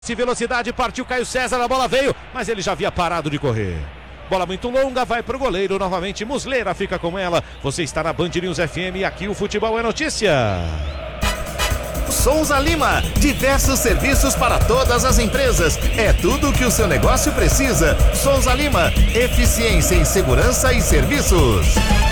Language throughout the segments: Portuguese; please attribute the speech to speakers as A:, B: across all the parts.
A: Velocidade, partiu Caio César, a bola veio, mas ele já havia parado de correr. Bola muito longa, vai pro goleiro novamente, Muslera fica com ela. Você está na Band News FM e aqui o futebol é notícia.
B: Souza Lima, diversos serviços para todas as empresas. É tudo o que o seu negócio precisa. Souza Lima, eficiência em segurança e serviços.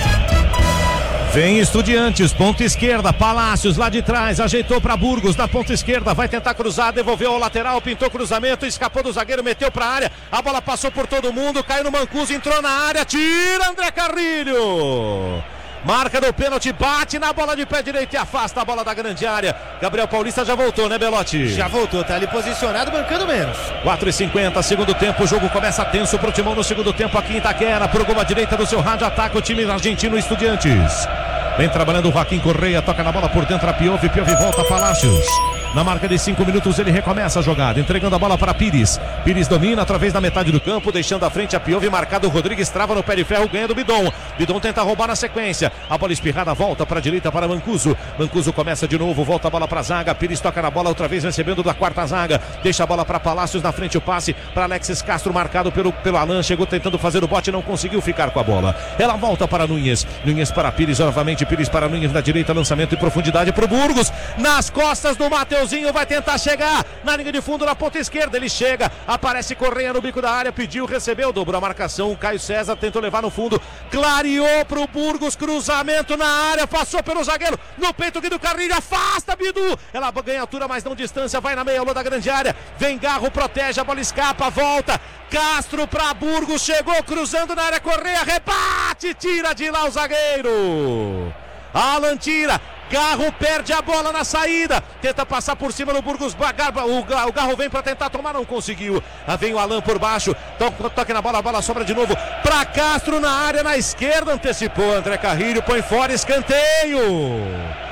A: Vem Estudiantes, ponta esquerda, Palácios lá de trás, ajeitou para Burgos na ponta esquerda, vai tentar cruzar, devolveu ao lateral, pintou cruzamento, escapou do zagueiro, meteu para a área, a bola passou por todo mundo, caiu no Mancuso, entrou na área, tira André Carrilho. Marca do pênalti, bate na bola de pé direito e afasta a bola da grande área. Gabriel Paulista já voltou, né, Belotti?
C: Já voltou, tá ali posicionado, bancando menos.
A: 4h50, segundo tempo, o jogo começa tenso pro Timão no segundo tempo aqui em Itaquera. Pro gol à direita do seu rádio, ataca o time argentino Estudiantes. Vem trabalhando o Joaquim Correia, toca na bola por dentro a Piovi volta a Palácios. Na marca de 5 minutos ele recomeça a jogada, entregando a bola para Pires. Pires domina através da metade do campo, deixando à frente a Piovi, marcado o Rodrigues, trava no pé de ferro, ganha do Bidon. Bidon tenta roubar na sequência, a bola espirrada volta para a direita para Mancuso. Mancuso começa de novo, volta a bola para a zaga, Pires toca na bola outra vez recebendo da quarta zaga, deixa a bola para Palácios, na frente o passe para Alexis Castro, marcado pelo Alan, chegou tentando fazer o bote, não conseguiu ficar com a bola. Ela volta para Nunes, Nunes para Pires, novamente Pires para Nunes na direita, lançamento e profundidade para o Burgos, nas costas do Mateuzinho, vai tentar chegar na linha de fundo na ponta esquerda, ele chega, aparece Correia no bico da área, pediu, recebeu, dobrou a marcação, o Caio César tentou levar no fundo, clareou pro Burgos, cruzamento na área, passou pelo zagueiro, no peito Guido Carrilho, afasta Bidu, ela ganha altura, mas não distância, vai na meia lua da grande área, vem Garro, protege, a bola escapa, volta, Castro pra Burgos, chegou cruzando na área, Correia, rebate, tira de lá o zagueiro, Alan tira, Garro perde a bola na saída, tenta passar por cima do Burgos, o Garro vem para tentar tomar, não conseguiu, vem o Alan por baixo, toca na bola, a bola sobra de novo para Castro na área, na esquerda, antecipou André Carrilho, põe fora, escanteio.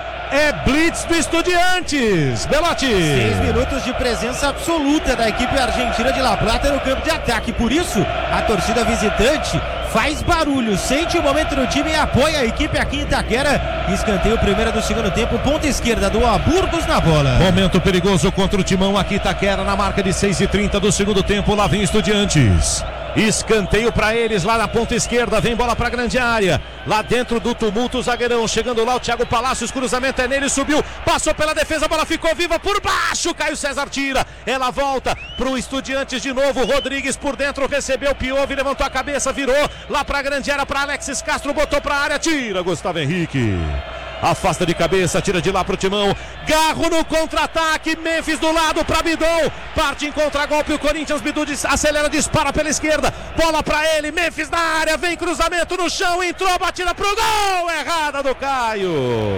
A: É blitz do Estudiantes, Belotti.
C: 6 minutos de presença absoluta da equipe argentina de La Plata no campo de ataque, por isso a torcida visitante faz barulho, sente o momento do time e apoia a equipe aqui em Itaquera. Escanteio primeiro do segundo tempo, ponta esquerda do Burgos na bola.
A: Momento perigoso contra o Timão aqui em Itaquera, na marca de 6h30 do segundo tempo, lá vem Estudiantes. Escanteio para eles lá na ponta esquerda, vem bola para a grande área, lá dentro do tumulto o zagueirão, chegando lá o Thiago Palácios, cruzamento é nele, subiu, passou pela defesa, a bola ficou viva por baixo, Caio César tira, ela volta pro Estudiantes de novo, Rodrigues por dentro, recebeu Piovi, levantou a cabeça, virou lá para a grande área, para Alexis Castro, botou para a área, tira Gustavo Henrique. Afasta de cabeça, tira de lá pro Timão, Garro no contra-ataque, Memphis do lado pra Bidon, parte em contra-golpe o Corinthians, Bidu acelera, dispara pela esquerda, bola pra ele, Memphis na área, vem cruzamento no chão, entrou, batida pro gol, errada do Caio,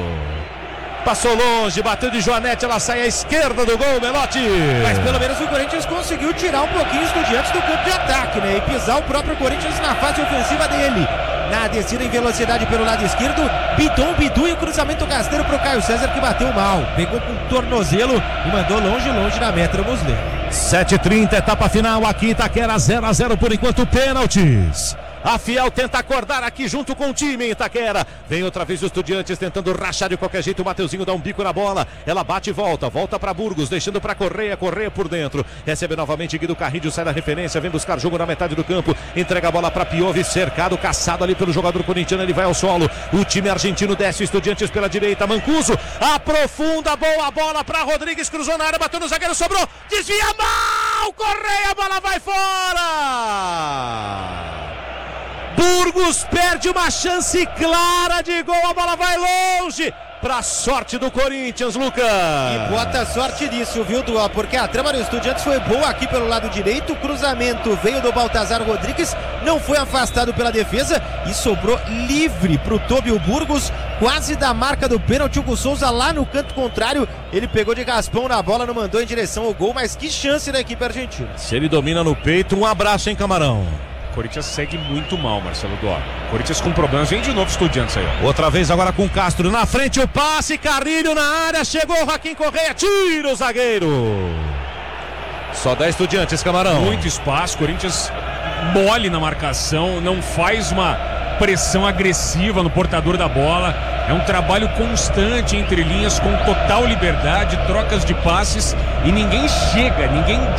A: passou longe, bateu de Joanete, ela sai à esquerda do gol, Belotti.
C: Mas pelo menos o Corinthians conseguiu tirar um pouquinho os Estudiantes do campo de ataque, né, e pisar o próprio Corinthians na fase ofensiva dele. Na descida em velocidade pelo lado esquerdo, Bidu e o cruzamento rasteiro pro Caio César que bateu mal. Pegou com o tornozelo e mandou longe da meta do Muslera.
A: 7h30, etapa final aqui em Itaquera, 0-0 por enquanto, pênaltis. A Fiel tenta acordar aqui junto com o time em Itaquera. Vem outra vez o Estudiantes tentando rachar de qualquer jeito. O Mateuzinho dá um bico na bola. Ela bate e volta para Burgos, deixando para Correia por dentro. Recebe novamente Guido Carrilho, sai da referência, vem buscar jogo na metade do campo. Entrega a bola para Piovi, cercado, caçado ali pelo jogador corintiano. Ele vai ao solo. O time argentino desce, o Estudiantes pela direita. Mancuso aprofunda, boa bola para Rodrigues, cruzou na área, bateu no zagueiro, sobrou, desvia mal. Correia, a bola vai fora. Burgos perde uma chance clara de gol, a bola vai longe, pra sorte do Corinthians, Lucas.
C: E bota sorte nisso, viu, Dual? Porque a trama do Estudiantes foi boa aqui pelo lado direito, o cruzamento veio do Baltazar Rodrigues, não foi afastado pela defesa e sobrou livre pro Tobio Burgos, quase da marca do pênalti. Hugo Souza lá no canto contrário, ele pegou de raspão na bola, não mandou em direção ao gol, mas que chance da equipe argentina.
A: Se ele domina no peito, um abraço, hein, Camarão.
D: O Corinthians segue muito mal, Marcelo Dual. Corinthians com problemas, vem de novo Estudiantes aí, ó.
A: Outra vez agora com Castro, na frente o passe, Carrilho na área, chegou o Joaquim Correia, tira o zagueiro. Só 10 Estudiantes, Camarão.
D: Muito espaço, Corinthians mole na marcação, não faz uma pressão agressiva no portador da bola. É um trabalho constante entre linhas, com total liberdade, trocas de passes, e ninguém chega, ninguém